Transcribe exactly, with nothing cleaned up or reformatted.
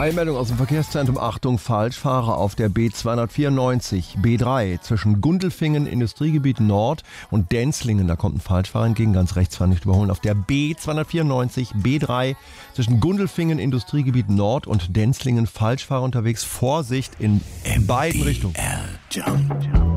Eilmeldung aus dem Verkehrszentrum. Achtung, Falschfahrer auf der B zweihundertvierundneunzig, B drei zwischen Gundelfingen, Industriegebiet Nord und Denzlingen. Da kommt ein Falschfahrer entgegen, ganz rechts fahren, nicht überholen. Auf der B zweihundertvierundneunzig, B drei zwischen Gundelfingen, Industriegebiet Nord und Denzlingen. Falschfahrer unterwegs. Vorsicht in beiden Richtungen. M D R Jump.